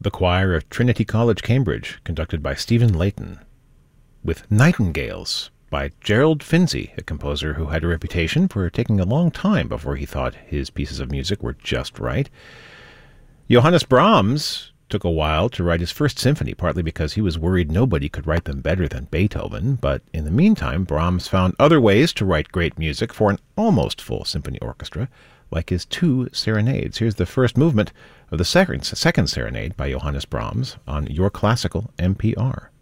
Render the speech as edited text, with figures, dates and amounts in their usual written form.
the choir of Trinity College, Cambridge, conducted by Stephen Layton, with Nightingales by Gerald Finzi, a composer who had a reputation for taking a long time before he thought his pieces of music were just right. Johannes Brahms took a while to write his first symphony, partly because he was worried nobody could write them better than Beethoven, but in the meantime, Brahms found other ways to write great music for an almost full symphony orchestra, like his 2 serenades. Here's the first movement of the second serenade by Johannes Brahms on Your Classical NPR.